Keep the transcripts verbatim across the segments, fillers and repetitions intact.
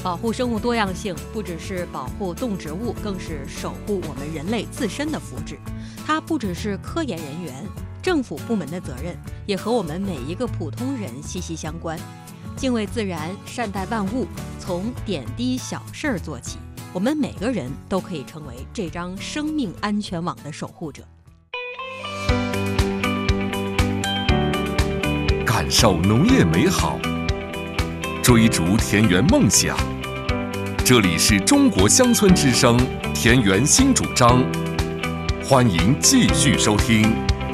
保护生物多样性不只是保护动植物，更是守护我们人类自身的福祉。它不只是科研人员、政府部门的责任，也和我们每一个普通人息息相关。敬畏自然，善待万物，从点滴小事儿做起，我们每个人都可以成为这张生命安全网的守护者。 感受农业美好，追逐田园梦想。这里是中国乡村之声田园新主张，欢迎继续收听。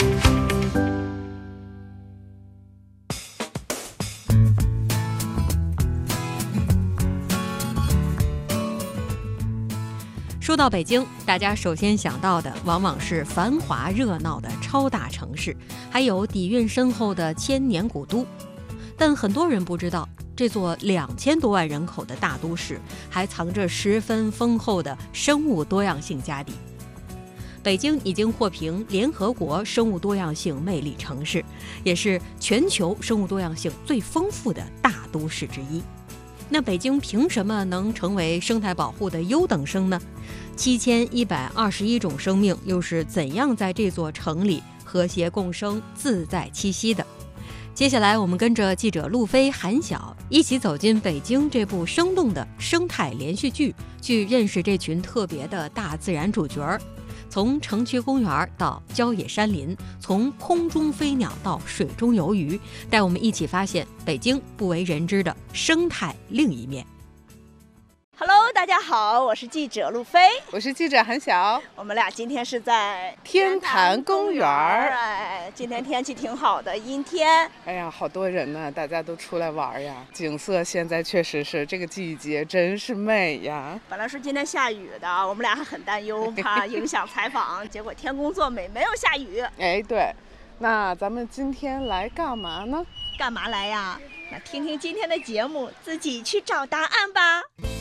说到北京，大家首先想到的往往是繁华热闹的超大城市，还有底蕴深厚的千年古都。但很多人不知道，这座两千多万人口的大都市还藏着十分丰厚的生物多样性家底。北京已经获评联合国生物多样性魅力城市，也是全球生物多样性最丰富的大都市之一。那北京凭什么能成为生态保护的优等生呢？七千一百二十一种生命又是怎样在这座城里和谐共生、自在栖息的？接下来我们跟着记者路飞、韩晓一起走进北京这部生动的生态连续剧，去认识这群特别的大自然主角。从城区公园到郊野山林，从空中飞鸟到水中游鱼，带我们一起发现北京不为人知的生态另一面。 Hello， 大家好，我是记者路飞， 我是记者韩晓， 我们俩今天是在天坛公园。 哎，今天天气挺好的，阴天。 哎呀，好多人呢，大家都出来玩呀。景色现在确实是这个季节真是美呀。 本来是今天下雨的，我们俩还很担忧，怕影响采访，结果天公作美，没有下雨。 哎，对，那咱们今天来干嘛呢？ 干嘛来呀？那听听今天的节目，自己去找答案吧。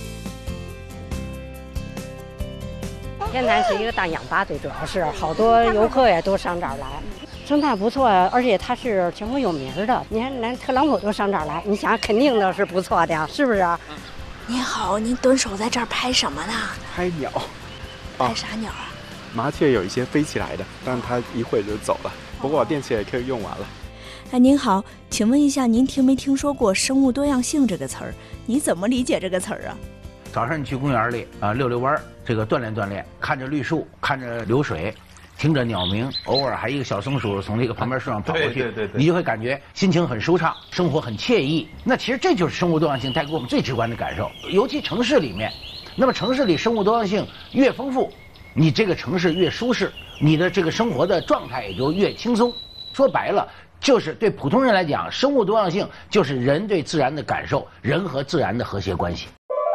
天坛是一个大氧吧，最主要是好多游客也都上这儿来，生态不错，而且它是全国有名的。你看，连特朗普都上这儿来，你想肯定的是不错的，是不是？ 您好，您蹲守在这儿拍什么呢？ 拍鸟。 拍啥鸟啊？ 麻雀有一些飞起来的，但它一会儿就走了。不过我电池也可以用完了。 哎，您好，请问一下，您听没听说过生物多样性这个词儿？你怎么理解这个词儿啊？ 早上你去公园里啊溜溜弯儿，这个锻炼锻炼，看着绿树，看着流水，听着鸟鸣，偶尔还一个小松鼠从这个旁边树上跑过去， 对对对对， 你就会感觉心情很舒畅，生活很惬意。那其实这就是生物多样性带给我们最直观的感受，尤其城市里面，那么城市里生物多样性越丰富，你这个城市越舒适，你的这个生活的状态也就越轻松。说白了，就是对普通人来讲，生物多样性就是人对自然的感受，人和自然的和谐关系。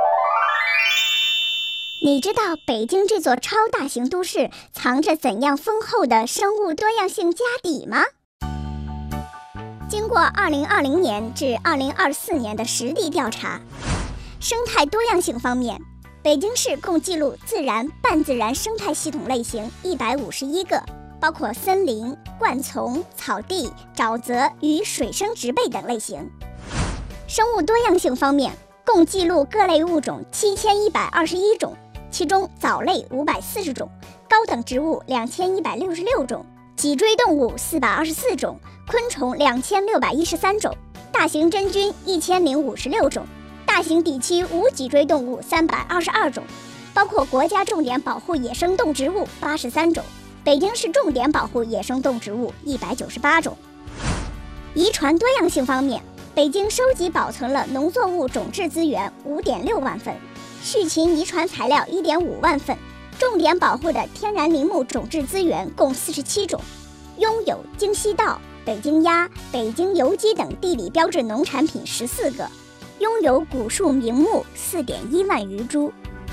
你知道北京这座超大型都市藏着怎样丰厚的生物多样性家底吗？经过二零二零年至二零二四年的实地调查，生态多样性方面，北京市共记录自然、半自然生态系统类型一百五十一个，包括森林、灌丛、草地、沼泽与水生植被等类型。生物多样性方面，共记录各类物种七千一百二十一种，其中藻类五百四十种，高等植物两千一百六十六种，脊椎动物四百二十四种，昆虫两千六百一十三种，大型真菌一千零五十六种，大型底栖无脊椎动物三百二十二种，包括国家重点保护野生动植物八十三种，北京市重点保护野生动植物一百九十八种。遗传多样性方面，北京收集保存了农作物种质资源五点六万份，畜禽遗传材料一点五万份，重点保护的天然林木种质资源共四十七种，拥有京西稻、北京鸭、北京油鸡等地理标志农产品十四个，拥有古树名木四点一万余株。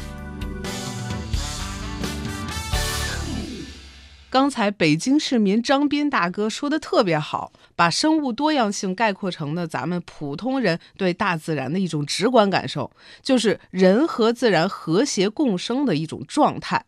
刚才北京市民张斌大哥说的特别好，把生物多样性概括成了咱们普通人对大自然的一种直观感受，就是人和自然和谐共生的一种状态。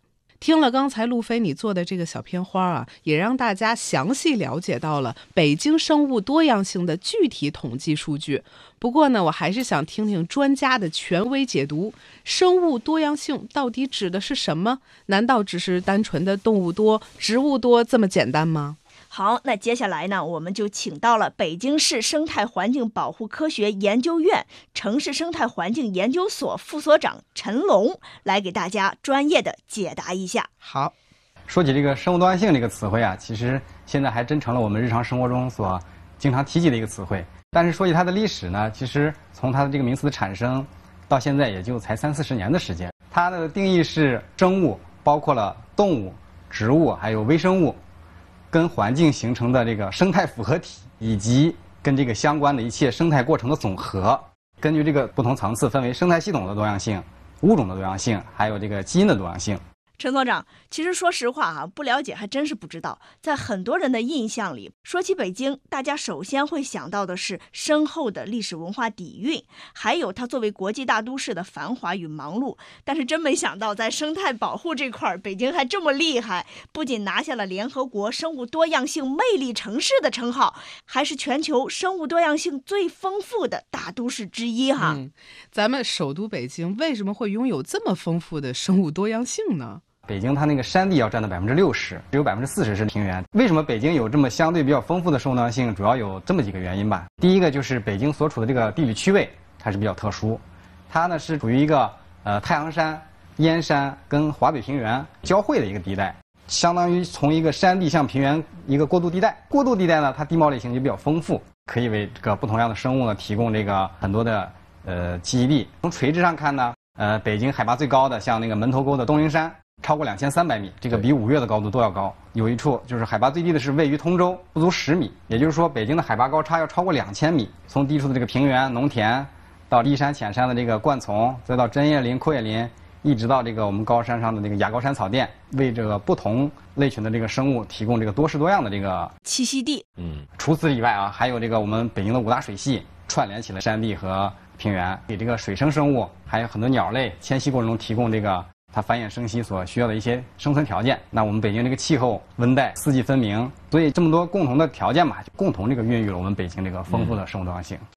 听了刚才路飞你做的这个小片花啊，也让大家详细了解到了北京生物多样性的具体统计数据。不过呢，我还是想听听专家的权威解读，生物多样性到底指的是什么？难道只是单纯的动物多、植物多这么简单吗？ 好，那接下来呢，我们就请到了北京市生态环境保护科学研究院城市生态环境研究所副所长陈龙来给大家专业的解答一下。 好， 说起这个生物多样性这个词汇啊，其实现在还真成了我们日常生活中所经常提及的一个词汇。但是说起它的历史呢，其实从它的这个名词的产生到现在也就才三四十年的时间。它的定义是生物，包括了动物、植物还有微生物，跟环境形成的这个生态复合体，以及跟这个相关的一切生态过程的总和。根据这个不同层次分为生态系统的多样性、物种的多样性，还有这个基因的多样性。 陈所长，其实说实话啊，不了解还真是不知道。在很多人的印象里，说起北京，大家首先会想到的是深厚的历史文化底蕴，还有它作为国际大都市的繁华与忙碌。但是真没想到，在生态保护这块，北京还这么厉害，不仅拿下了联合国生物多样性魅力城市的称号，还是全球生物多样性最丰富的大都市之一哈。 嗯，咱们首都北京为什么会拥有这么丰富的生物多样性呢？ 北京它那个山地要占到百分之六十，只有百分之四十是平原。为什么北京有这么相对比较丰富的生物多样性？主要有这么几个原因吧。第一个就是北京所处的这个地理区位，它是比较特殊，它呢是处于一个呃太行山、燕山跟华北平原交汇的一个地带，相当于从一个山地向平原一个过渡地带。过渡地带呢，它地貌类型就比较丰富，可以为这个不同样的生物呢提供这个很多的呃栖息地。从垂直上看呢，呃，北京海拔最高的像那个门头沟的东陵山。超过两千三百米，这个比五岳的高度都要高。有一处就是海拔最低的是位于通州，不足十米，也就是说北京的海拔高差要超过两千米。从低处的这个平原、农田，到低山浅山的这个灌丛，再到针叶林、阔叶林，一直到这个我们高山上的这个亚高山草甸，为这个不同类群的这个生物提供这个多式多样的这个栖息地。 嗯，除此以外啊，还有这个我们北京的五大水系串联起了山地和平原，给这个水生生物还有很多鸟类迁徙过程中提供这个它繁衍生息所需要的一些生存条件。那我们北京这个气候温带四季分明，所以这么多共同的条件嘛，就共同这个孕育了我们北京这个丰富的生物多样性。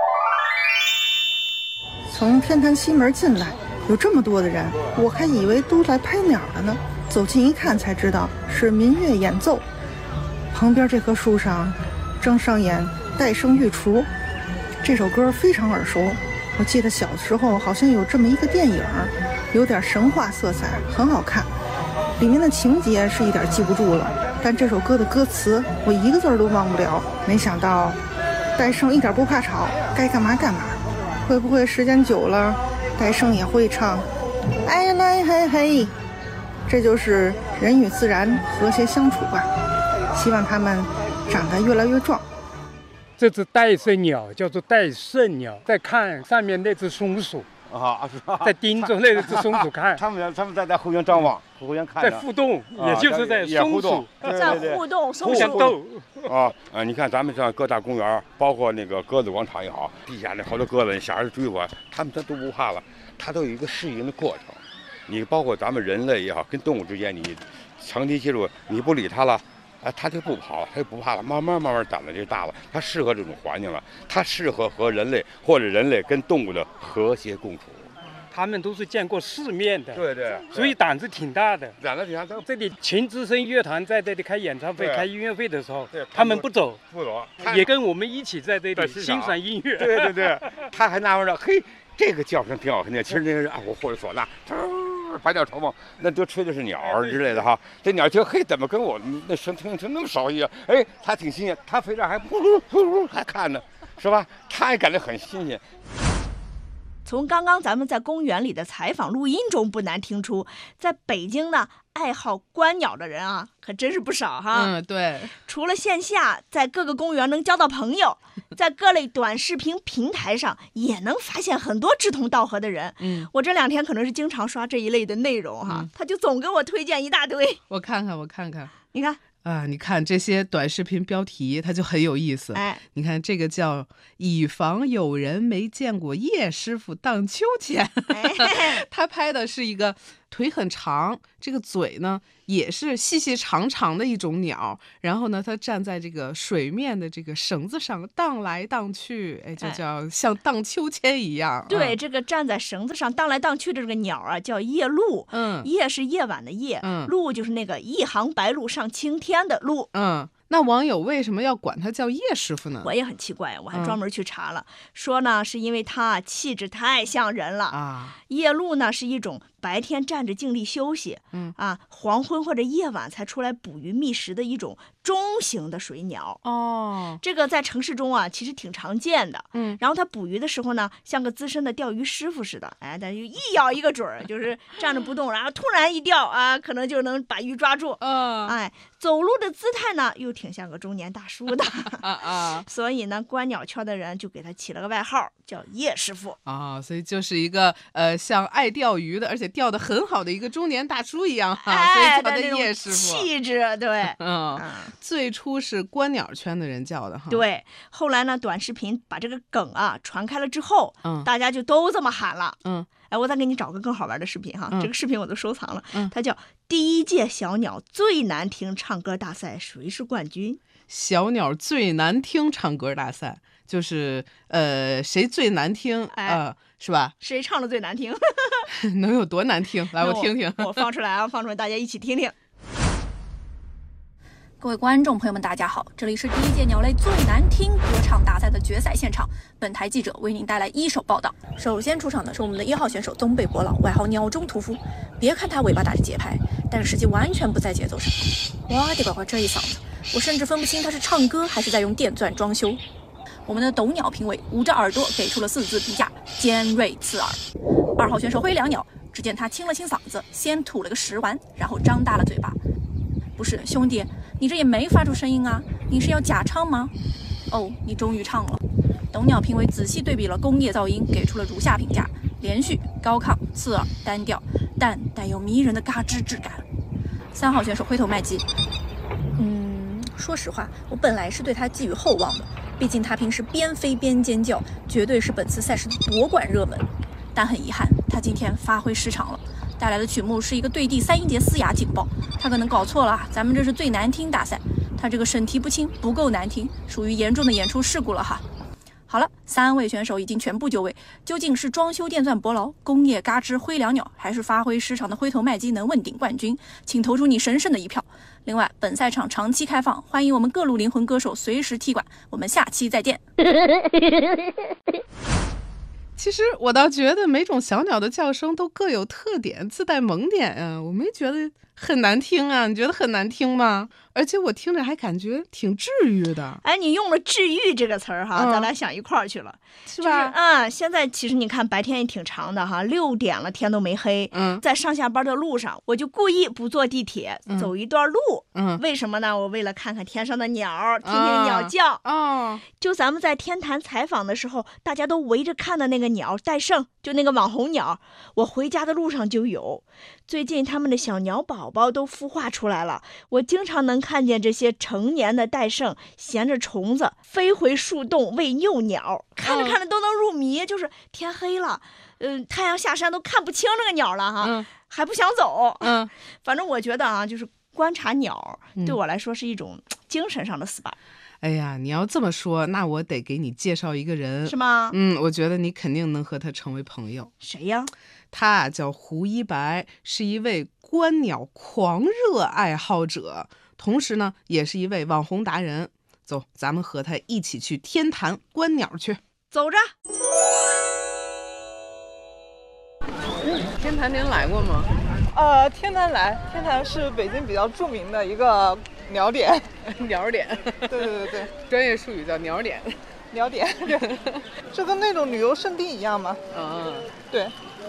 从天坛西门进来，有这么多的人，我还以为都来拍鸟的呢。走近一看才知道是民乐演奏。旁边这棵树上正上演《戴胜御厨》，这首歌非常耳熟。我记得小时候好像有这么一个电影，有点神话色彩，很好看。里面的情节是一点记不住了，但这首歌的歌词我一个字儿都忘不了。没想到戴胜一点不怕吵，该干嘛干嘛。会不会时间久了，戴胜也会唱哎来嘿嘿？这就是人与自然和谐相处吧。希望他们长得越来越壮。 这只戴胜鸟叫做戴胜鸟，再看上面那只松鼠啊，是吧？ 在盯着那只松鼠看， 他们他们在在后院张望，后院看着， 在互动，也就是在松鼠在互动， 互相斗啊啊！你看咱们像各大公园，包括那个鸽子广场也好，地下那好多鸽子，小孩追我，他们他都不怕了，他都有一个适应的过程。你包括咱们人类也好，跟动物之间，你长期接触，你不理它了。啊，它就不跑了，它就不怕了，慢慢慢慢胆子就大了，它适合这种环境了，它适合和人类或者人类跟动物的和谐共处。 他们都是见过世面的， 对 对, 对， 所以胆子挺大的。 胆子挺大。 这里群之声乐团在这里开演唱会、开音乐会的时候， 对他们不走， 不走， 也跟我们一起在这里欣赏音乐。 对对对，他还纳闷着，嘿，这个叫声挺好听的，其实那是啊，我或者唢呐。百鸟朝凤，那都吹的是鸟儿之类的哈。这鸟就嘿，怎么跟我那声听听那么熟悉啊？哎，它挺新鲜，它飞这还呼噜呼噜还看呢，是吧？它也感觉很新鲜。 从刚刚咱们在公园里的采访录音中，不难听出，在北京呢，爱好观鸟的人啊，可真是不少哈。 嗯，对。 除了线下在各个公园能交到朋友，在各类短视频平台上也能发现很多志同道合的人。 嗯， 我这两天可能是经常刷这一类的内容哈，嗯、他就总给我推荐一大堆。 我看看，我看看， 你看。 啊，你看这些短视频标题，它就很有意思。 哎， 你看这个叫“以防有人没见过叶师傅荡秋千”，哎、他拍的是一个腿很长，这个嘴呢也是细细长长的一种鸟。然后呢，它站在这个水面的这个绳子上荡来荡去，哎，就叫像荡秋千一样。 对， 嗯、 这个站在绳子上荡来荡去的这个鸟啊，叫夜鹭。 嗯， 夜是夜晚的夜， 嗯， 鹭就是那个一行白鹭上青天的鹭。 嗯。那网友为什么要管他叫叶师傅呢？ 我也很奇怪，我还专门去查了，嗯、说呢是因为他气质太像人了啊。 夜鹭呢是一种白天站着静立休息， 嗯啊，黄昏或者夜晚才出来捕鱼觅食的一种中型的水鸟。 哦， 这个在城市中啊其实挺常见的。 嗯， 然后他捕鱼的时候呢，像个资深的钓鱼师傅似的，哎，但就一咬一个准儿，就是站着不动，然后突然一钓啊，可能就能把鱼抓住。 嗯， 哎，走路的姿态呢又挺像个中年大叔的。 啊啊， 所以呢，观鸟圈的人就给他起了个外号，叫叶师傅啊、哦。所以就是一个呃，像爱钓鱼的，而且钓得很好的一个中年大叔一样哈， 哎、 所以叫他叶师傅。 气质，对， 嗯，嗯最初是观鸟圈的人叫的哈。 对，后来呢，短视频把这个梗啊传开了之后， 嗯， 大家就都这么喊了。 嗯， 哎，我再给你找个更好玩的视频哈， 嗯、 这个视频我都收藏了。 嗯， 它叫第一届小鸟最难听唱歌大赛，谁是冠军？ 小鸟最难听唱歌大赛，就是呃，谁最难听？ 哎、 呃，是吧？ 谁唱的最难听？ 能有多难听？来， 我听听。 我放出来啊，放出来，大家一起听听。 各位观众朋友们，大家好，这里是第一届鸟类最难听歌唱大赛的决赛现场，本台记者为您带来一手报道。首先出场的是我们的一号选手东北伯朗，外号鸟中屠夫。别看他尾巴打着节拍，但是实际完全不在节奏上。哇的乖乖，这一嗓子，我甚至分不清他是唱歌还是在用电钻装修。我们的斗鸟评委捂着耳朵给出了四字评价：尖锐刺耳。二号选手灰椋鸟，只见他清了清嗓子，先吐了个食丸，然后张大了嘴巴。不是兄弟，你这也没发出声音啊，你是要假唱吗？哦，你终于唱了。斗鸟评委仔细对比了工业噪音，给出了如下评价：连续、高亢、刺耳、单调，但带有迷人的嘎吱质感。三号选手灰头麦鸡，嗯，说实话，我本来是对他寄予厚望的，毕竟他平时边飞边尖叫，绝对是本次赛事的夺冠热门。但很遗憾，他今天发挥失常了。带来的曲目是一个对地三音节嘶哑警报，他可能搞错了，咱们这是最难听大赛，他这个审题不清，不够难听，属于严重的演出事故了哈。好了，三位选手已经全部就位，究竟是装修电钻伯劳、工业嘎吱灰椋鸟，还是发挥失常的灰头麦鸡能问鼎冠军？请投出你神圣的一票。另外，本赛场长期开放，欢迎我们各路灵魂歌手随时踢馆，我们下期再见。 其实我倒觉得每种小鸟的叫声都各有特点，自带萌点啊，我没觉得很难听啊，你觉得很难听吗？而且我听着还感觉挺治愈的。 哎，你用了治愈这个词儿哈、嗯、咱俩想一块儿去了， 是吧？ 就是嗯，现在其实你看白天也挺长的哈，六点了天都没黑。 嗯， 在上下班的路上，我就故意不坐地铁，嗯、走一段路。 嗯， 为什么呢？我为了看看天上的鸟，听听鸟叫。 哦， 就咱们在天坛采访的时候，大家都围着看的那个鸟戴胜，就那个网红鸟，我回家的路上就有。最近他们的小鸟宝宝都孵化出来了，我经常能看见这些成年的戴胜衔着虫子飞回树洞喂幼鸟，看着看着都能入迷。嗯、就是天黑了，嗯、呃，太阳下山都看不清这个鸟了哈， 嗯、 还不想走。 嗯， 反正我觉得啊，就是观察鸟、嗯、对我来说是一种精神上的 S P A。 哎呀，你要这么说，那我得给你介绍一个人， 是吗？ 嗯，我觉得你肯定能和他成为朋友。 谁呀？ 他叫胡一白，是一位观鸟狂热爱好者，同时呢，也是一位网红达人。走，咱们和他一起去天坛观鸟去。 走着。 天坛您来过吗？ 呃，天坛来，天坛是北京比较著名的一个鸟点。 鸟点， 对对对对， 专业术语叫鸟点。 鸟点，对，就跟那种旅游胜地一样嘛。 嗯， 对。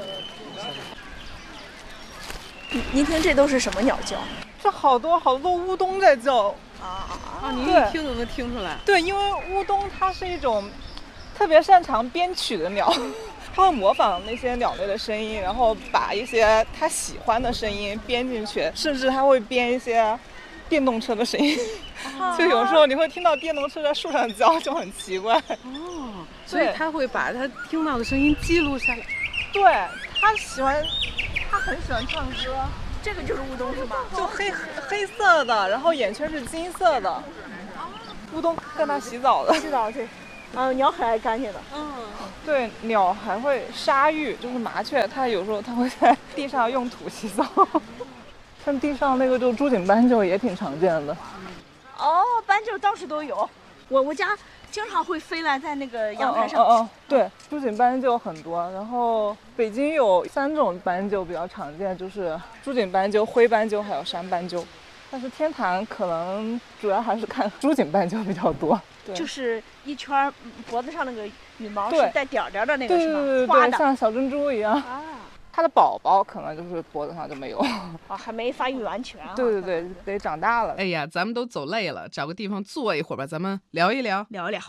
您听，这都是什么鸟叫？ 这好多好多乌冬在叫啊啊！你一听都能听出来。 对，因为乌冬它是一种特别擅长编曲的鸟，它会模仿那些鸟类的声音，然后把一些它喜欢的声音编进去，甚至它会编一些电动车的声音。啊、就有时候你会听到电动车在树上叫，就很奇怪。 哦，所以他会把他听到的声音记录下来。 对，他喜欢。 它很喜欢唱歌。 这个就是乌冬是吗？ 就黑黑色的，然后眼圈是金色的。乌冬跟它洗澡的。 洗澡对。嗯，鸟很爱干净的。 嗯，对，鸟还会沙浴，就是麻雀，它有时候它会在地上用土洗澡。像地上那个就朱颈斑鸠也挺常见的。 哦，斑鸠到处都有，我我家经常会飞来在那个阳台上。 哦哦哦，对，朱颈斑鸠很多。然后北京有三种斑鸠比较常见，就是朱颈斑鸠、灰斑鸠还有山斑鸠。但是天坛可能主要还是看朱颈斑鸠比较多。对， 就是一圈脖子上那个羽毛是对带点点的那个是吗？ 对对对花的， 对，像小珍珠一样。 啊， 它的宝宝可能就是脖子上就没有。 啊，还没发育完全啊。 对对对，得长大了。 哎呀，咱们都走累了，找个地方坐一会儿吧，咱们聊一聊， 聊一聊。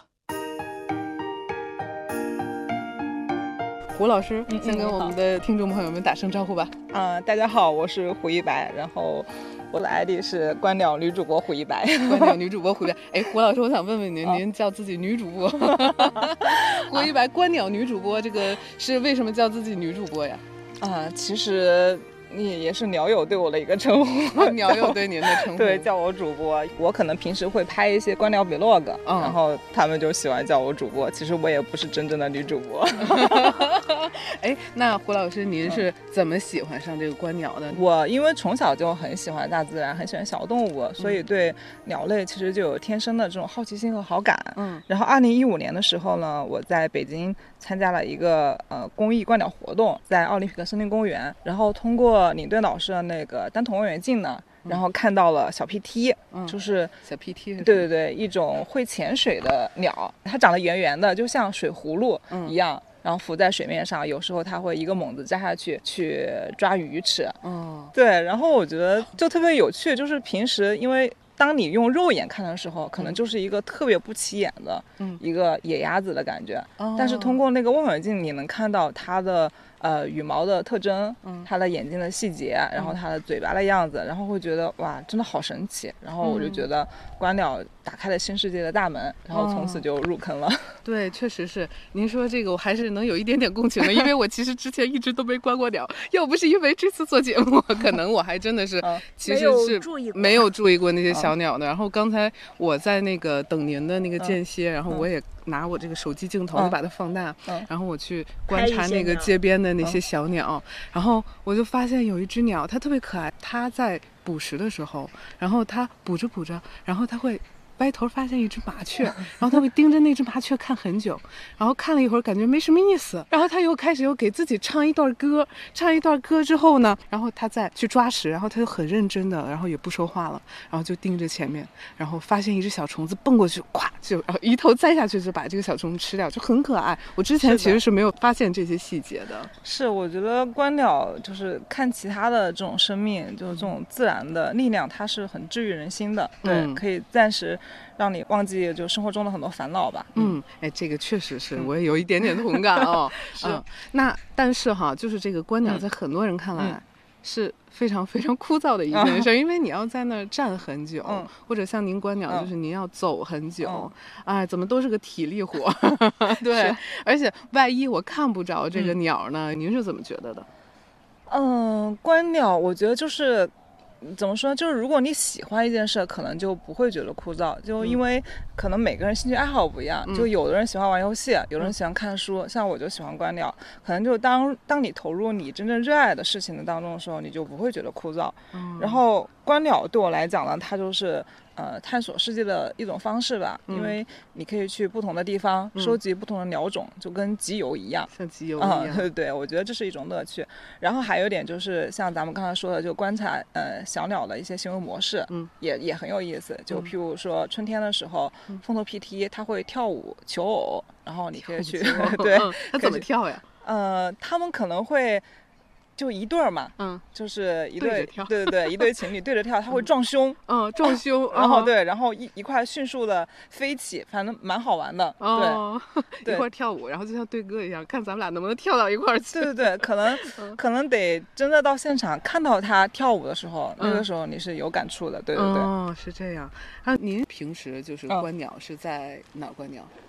胡老师，嗯、先跟我们的听众朋友们打声招呼吧。 嗯，大家好，我是胡一白，然后我的 I D 是观鸟女主播胡一白。 观鸟女主播胡一白，哎，胡老师，我想问问您，哦、您叫自己女主播？胡一白，观鸟女主播，这个是为什么叫自己女主播呀？ 啊、嗯，其实。你也是鸟友对我的一个称呼， 鸟友对您的称呼， 对，叫我主播。我可能平时会拍一些观鸟 vlog，、嗯、然后他们就喜欢叫我主播。其实我也不是真正的女主播。 哎，那胡老师，您是怎么喜欢上这个观鸟的？ 我因为从小就很喜欢大自然，很喜欢小动物，所以对鸟类其实就有天生的这种好奇心和好感。嗯，然后二零一五年的时候呢，我在北京参加了一个呃公益观鸟活动，在奥林匹克森林公园，然后通过领队老师的那个单筒望远镜呢，然后看到了小 P T，、嗯、就是小 P T， 对对对，一种会潜水的鸟，它长得圆圆的，就像水葫芦一样。嗯，然后浮在水面上，有时候它会一个猛子扎下去去抓鱼吃。哦，对，然后我觉得就特别有趣，就是平时因为当你用肉眼看的时候，可能就是一个特别不起眼的一个野鸭子的感觉，嗯、但是通过那个望远镜，你能看到它的呃羽毛的特征，它的眼睛的细节，然后它的嘴巴的样子，然后会觉得哇，真的好神奇。然后我就觉得观鸟打开了新世界的大门，然后从此就入坑了。 对，确实是。您说这个我还是能有一点点共情的，因为我其实之前一直都没观过鸟，要不是因为这次做节目，可能我还真的是、嗯、其实是没有注意过那些小鸟的。嗯、然后刚才我在那个等您的那个间歇，嗯、然后我也拿我这个手机镜头就把它放大，嗯、然后我去观察那个街边的那些小鸟，嗯、然后我就发现有一只鸟，它特别可爱，它在捕食的时候，然后它捕着捕着，然后它会歪头发现一只麻雀，然后他会盯着那只麻雀看很久，然后看了一会儿感觉没什么意思，然后他又开始又给自己唱一段歌，唱一段歌之后呢，然后他再去抓食，然后他就很认真的，然后也不说话了，然后就盯着前面，然后发现一只小虫子蹦过去，咵就然后一头栽下去就把这个小虫子吃掉，就很可爱。我之前其实是没有发现这些细节的。 是，我觉得观鸟就是看其他的这种生命，就是这种自然的力量，它是很治愈人心的。对，嗯、可以暂时让你忘记就生活中的很多烦恼吧。 嗯，哎，这个确实是，我也有一点点同感哦。 是、 嗯，那但是哈，就是这个观鸟在很多人看来、嗯、是非常非常枯燥的一件事，嗯、因为你要在那儿站很久，嗯、或者像您观鸟，就是您要走很久，嗯、哎，怎么都是个体力活。对，而且万一我看不着这个鸟呢，嗯、您是怎么觉得的？ 嗯，观鸟，我觉得就是。怎么说？就是如果你喜欢一件事，可能就不会觉得枯燥，就因为可能每个人兴趣爱好不一样，嗯、就有的人喜欢玩游戏，有的人喜欢看书，嗯、像我就喜欢观鸟。可能就当当你投入你真正热爱的事情的当中的时候，你就不会觉得枯燥。嗯、然后观鸟对我来讲呢，它就是呃探索世界的一种方式吧，嗯、因为你可以去不同的地方，嗯、收集不同的鸟种，就跟集邮一样， 像集邮一样。 嗯、对对，我觉得这是一种乐趣。然后还有一点就是像咱们刚才说的，就观察呃小鸟的一些行为模式，嗯，也也很有意思。就譬如说春天的时候，嗯、凤头皮蹄它会跳舞求偶，然后你可以去对， 它怎么跳呀？ 呃，他们可能会。就一对儿嘛，嗯，就是一对，对对对，一对情侣对着跳，他会撞胸， 嗯，撞胸， 然后对，然后一一块迅速的飞起，反正蛮好玩的， 哦、对，一块跳舞，然后就像对歌一样，看咱们俩能不能跳到一块去。 对对对，可能、嗯、可能得真的到现场看到他跳舞的时候，嗯、那个时候你是有感触的，对对对。 哦，是这样。啊，您平时就是观鸟是在哪儿观鸟？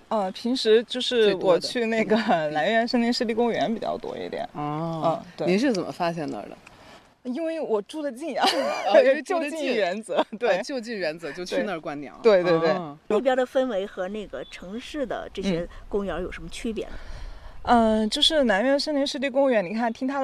呃，平时就是我去那个兰苑森林湿地公园比较多一点。 哦， 嗯，对。 您是怎么发现那儿的？ 因为我住得近啊， 哦、 就近原则，对， 啊、就近原则就去那儿观鸟。 对对对， 哦、 那边的氛围和那个城市的这些公园有什么区别呢？ 嗯、呃，就是兰苑森林湿地公园，你看听它的。